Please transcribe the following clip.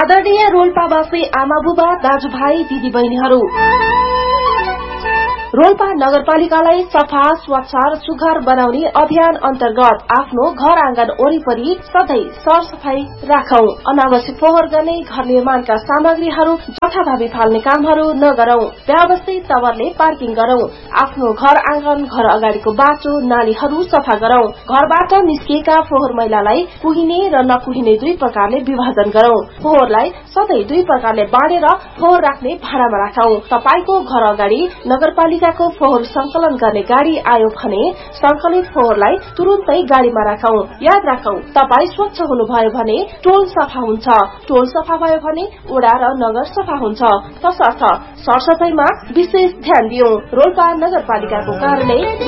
आदरणीय रोल्पावासी आमा बुबा दाजुभाइ दिदीबहिनीहरू, रोल्पा नगरपालिकालाई सफा स्वच्छ र सुघ्घर बनाउने अभियान अन्तर्गत आफ्नो घर आँगन वरिपरि सधैँ सरसफाई राखौं। अनावश्यक फोहोर गर्ने, घर निर्माणका सामग्रीहरू जथाभावी फाल्ने कामहरू नगरौं। व्यवस्थित तवरले पार्किङ गरौं। आफ्नो घर आँगन, घर अगाडिको बाटो, नालीहरू सफा गरौं। घरबाट निस्किएका फोहोर मैलालाई कुहिने र नकुहिने दुई प्रकारले विभाजन गरौं। फोहोरलाई सधैँ दुई प्रकारले बाँडेर फोहोर राख्ने भाँडामा राखौं। तपाईको घर अगाडि नगरपालिकाको फोहोर संकलन गर्ने गाडी आयो भने संकलित फोहोरलाई तुरुन्तै गाडीमा राखौं। याद राखौं, तपाई स्वच्छ हुनुभयो भने टोल सफा हुन्छ, टोल सफा भयो भने वडा र नगर सफा हुन्छ। तसर्थ सरसफाईमा विशेष ध्यान दियौं। रोल्पा नगरपालिकाको कार्यालय